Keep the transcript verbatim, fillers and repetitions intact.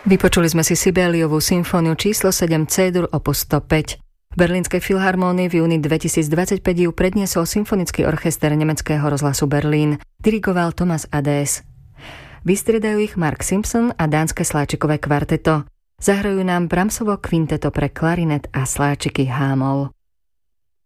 Vypočuli sme si Sibeliovú symfóniu číslo sedem C-dur opus sto päť. V Berlínskej filharmónii v júni dvetisícdvadsaťpäť ju predniesol Symfonický orchester Nemeckého rozhlasu Berlín. Dirigoval Thomas Adès. Vystriedajú ich Mark Simpson a dánske sláčikové kvarteto. Zahrajú nám Brahmsovo kvinteto pre klarinet a sláčiky H-moll.